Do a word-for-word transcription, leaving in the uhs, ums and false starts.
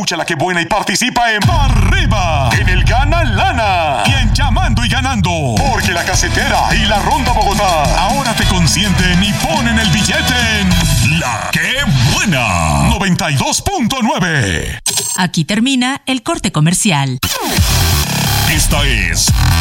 escucha la que buena y participa en Arriba, en el Gana Lana y en Llamando y Ganando. Porque la casetera y la Ronda Bogotá ahora te consienten y ponen el billete en La Que Buena noventa y dos punto nueve. Aquí termina el corte comercial. Esta es